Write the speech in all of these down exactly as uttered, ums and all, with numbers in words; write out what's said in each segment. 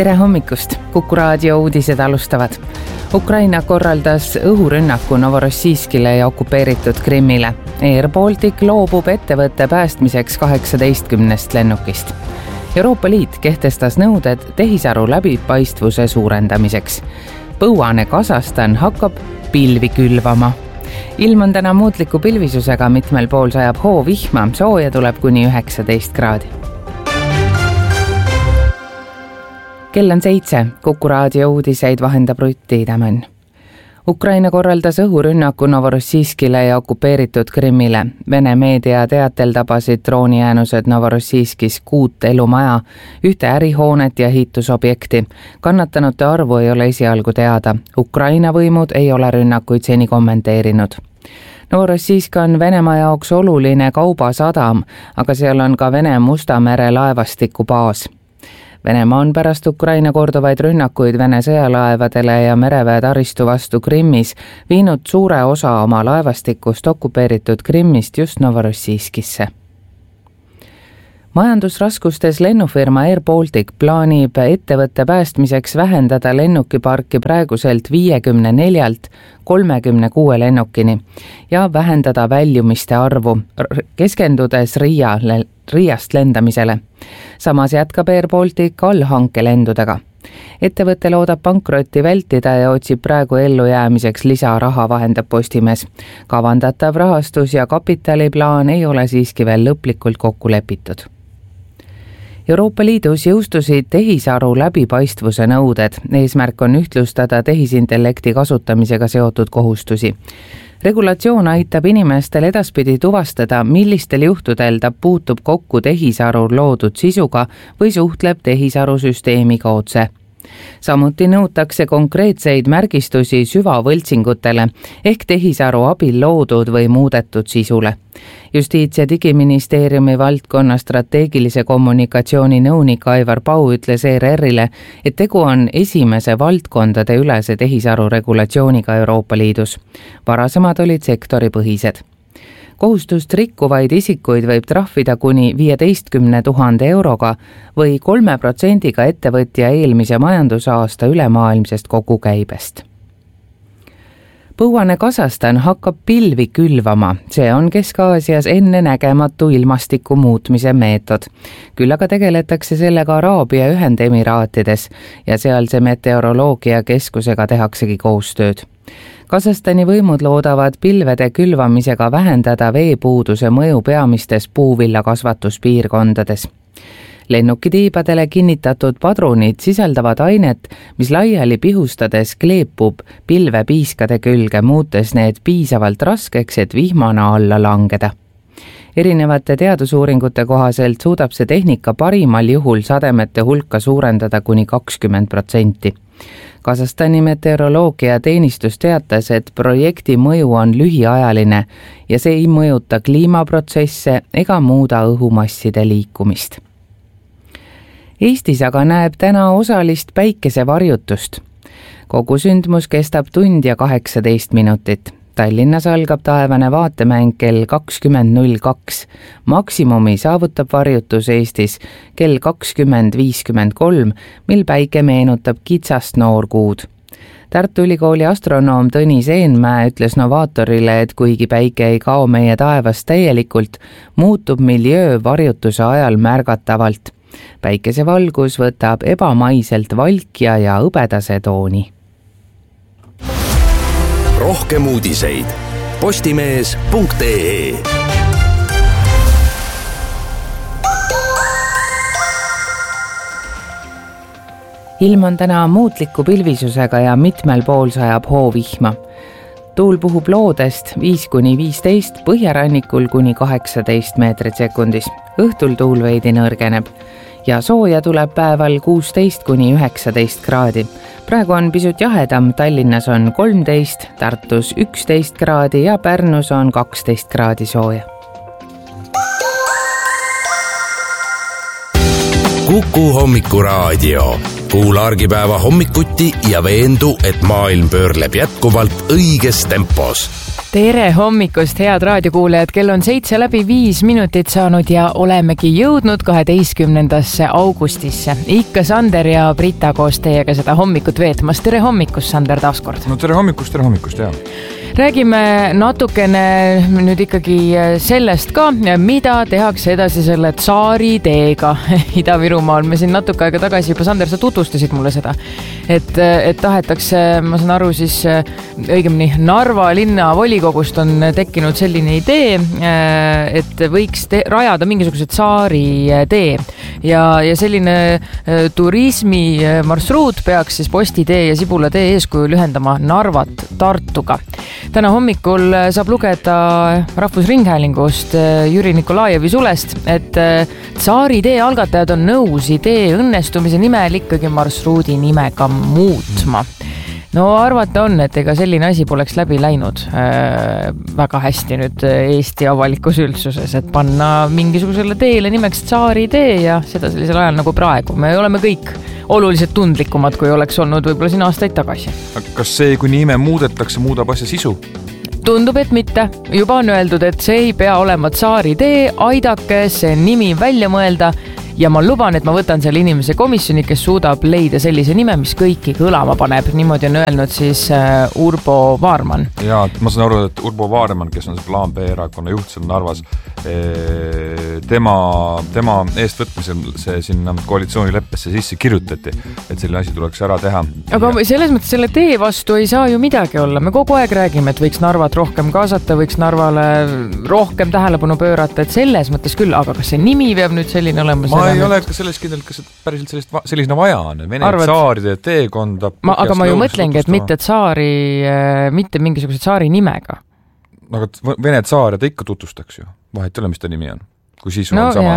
Tere hommikust! Kuku raadio uudised alustavad. Ukraina korraldas õhurünnaku Novorossijskile ja okupeeritud Krimmile. Air Baltic loobub ettevõtte päästmiseks kaheksateistkümnest lennukist. Euroopa Liit kehtestas nõuded tehisaru läbipaistvuse suurendamiseks. Põuane Kasahstan hakkab pilvi külvama. Ilm on täna muutliku pilvisusega, mitmel pool sajab hoo vihma, sooja tuleb kuni üheksateist kraadi. Kell on seitse, Kuku raadio uudiseid vahendab Rutti Tämän. Ukraina korraldas õhurünnaku Novorossijskile ja okupeeritud Krimmile. Vene meedia teatel tabasid droonijäänused Novorossijskis kuut elumaja, ühte ärihoonet ja ehitusobjekti. Kannatanute arvu ei ole esialgu teada. Ukraina võimud ei ole rünnakuid seni kommenteerinud. Novorossijsk on Venemaa jaoks oluline kaubasadam, aga seal on ka Vene Musta mere laevastiku baas. Venemaa on pärast Ukraina korduvaid rünnakuid Vene sõjalaevadele ja mereväe taristu vastu Krimmis viinud suure osa oma laevastikust okupeeritud Krimmist just Novorossijskisse. Majandusraskustes lennufirma Air Baltic plaanib ettevõtte päästmiseks vähendada lennukiparki praeguselt viiekümne neljalt kolmekümne kuue lennukini ja vähendada väljumiste arvu, keskendudes Riia, Riiast lendamisele. Samas jätkab Air Baltic allhankelendudega. Ettevõte loodab pankrotti vältida ja otsib praegu ellujäämiseks lisaraha, vahendab Postimees. Kavandatav rahastus ja kapitaliplaan ei ole siiski veel lõplikult kokku lepitud. Euroopa Liidus jõustusid tehisaru läbipaistvuse nõuded. Eesmärk on ühtlustada tehisintellekti kasutamisega seotud kohustusi. Regulatsioon aitab inimestel edaspidi tuvastada, millistel juhtudel ta puutub kokku tehisarul loodud sisuga või suhtleb tehisarusüsteemiga otse. Samuti nõutakse konkreetseid märgistusi süvavõltsingutele ehk tehisaru abil loodud või muudetud sisule. Justiits- ja digiministeeriumi valdkonna strateegilise kommunikatsiooni nõunik Aivar Pau ütles E R R-ile, et tegu on esimese valdkondade ülese tehisaru regulatsiooniga Euroopa Liidus. Varasemad olid sektoripõhised. Kohustust rikkuvaid isikuid võib trahvida kuni viieteistkümne tuhande euroga või kolme protsendiga ettevõtja eelmise majandusaasta ülemaailmsest kogukäibest. Põuane Kasahstan hakkab pilvi külvama. See on Kesk-Aasias enne nägematu ilmastiku muutmise meetod. Küll aga tegeletakse sellega Araabia Ühendemiraatides ja sealse meteoroloogia keskusega tehaksegi koostööd. Kasahstani võimud loodavad pilvede külvamisega vähendada veepuuduse mõju peamistes puuvillakasvatuspiirkondades. Lennukitiibadele kinnitatud padrunid sisaldavad ainet, mis laiali pihustades kleepub pilvepiiskade külge, muutes need piisavalt raskeks, et vihmana alla langeda. Erinevate teadusuuringute kohaselt suudab see tehnika parimal juhul sademete hulka suurendada kuni kakskümmend protsenti. Kasahstani meteoroloogia teenistus teatas, et projekti mõju on lühiajaline ja see ei mõjuta kliimaprotsesse ega muuda õhumasside liikumist. Eestis aga näeb täna osalist päikesevarjutust. Kogu sündmus kestab tund ja kaheksateist minutit. Tallinnas algab taevane vaatemäng kell kakskümmend null kaks. Maksimumi saavutab varjutus Eestis kell kakskümmend viiskümmend kolm, mil päike meenutab kitsast noorkuud. Tartu Ülikooli astronoom Tõnis Eenmäe ütles Novaatorile, et kuigi päike ei kao meie taevast täielikult, muutub miljöö varjutuse ajal märgatavalt. Päikesevalgus võtab ebamaiselt valkja ja õbedase tooni. Rohkem uudiseid postimees punkt ee. Ilm on täna muutliku pilvisusega ja mitmel pool sajab hoo vihma. Tuul puhub loodest viis kuni viisteist, põhjarannikul kuni kaheksateist meetrit sekundis. Õhtul tuul veidi nõrgeneb ja sooja tuleb päeval kuusteist kuni üheksateist kraadi. Praegu on pisut jahedam, Tallinnas on kolmteist, Tartus üksteist kraadi ja Pärnus on kaksteist kraadi sooja. Kuku hommikuraadio. kuula argipäeva hommikuti ja veendu, et maailm pöörleb jätkuvalt õiges tempos. Tere hommikust, head raadiokuulajad, kell on seitse läbi viis minutit saanud ja olemegi jõudnud kaheteistkümnendasse augustisse. Ikka Sander ja Brita koos teiega seda hommikut veetmas. Tere hommikust, Sander, taaskord. No tere hommikust, tere hommikust, jah. Räägime natukene nüüd ikkagi sellest ka, mida tehakse edasi selle Tsaari teega Ida-Virumaal. Me siin natuke aega tagasi juba, Sander, sa tutvustasid mulle seda, et, et tahetakse, ma saan aru siis õigemini Narva linna volikogust on tekkinud selline idee, et võiks te- rajada mingisuguse Tsaari tee ja, ja selline turismi marsruut peaks siis Posti tee ja Sibula tee eeskujul ühendama Narvat Tartuga. Täna hommikul saab lugeda Rahvusringhäälingust Jüri Nikolajevi sulest, et Tsaari tee algatajad on nõus idee õnnestumise nimel ikkagi marsruudi nimega muutma. No arvata on, et ega selline asi poleks läbi läinud äh, väga hästi nüüd Eesti avalikus üldsuses, et panna mingisugusele teele nimeks Tsaari tee ja seda sellisel ajal nagu praegu. Me oleme kõik oluliselt tundlikumad, kui oleks olnud võib-olla siin aastaid tagasi. Kas see, kui nime muudetakse, muudab asja sisu? Tundub, et mitte. Juba on öeldud, et see ei pea olema Tsaari tee, aidake see nimi välja mõelda ja ma luban, et ma võtan selle inimese komisjoni, kes suudab leida sellise nime, mis kõiki kõlama paneb. Niimoodi on öelnud siis Urbo Vaarman. Ja, ma saan aru, et Urbo Vaarman, kes on see Plaan B erakonna juht seal Narvas, tema, tema eestvõtmisel see sinna koalitsioonileppesse sisse kirjutati, et selline asi tuleks ära teha. Aga ja selles mõttes selle tee vastu ei saa ju midagi olla. Me kogu aeg räägime, et võiks Narvat rohkem kaasata, võiks Narvale rohkem tähelepanu pöörata, et selles mõttes küll, aga kas see nimi peab nüüd selline olema? Ma ei ole ka selles kindel, kas päriselt sellist, sellisena vaja on. Vene Arvad... tsaaride teekonda. Ma, aga ma ju mõtlengi, et mitte tsaari, mitte mingisuguse tsaari nimega. Aga Vene tsaare ta ikka tutvustaks ju. Vahet ei ole, mis ta nimi on. Kui siis no, on sama.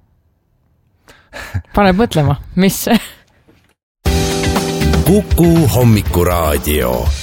Paneb mõtlema, mis? Kuku hommikuraadio.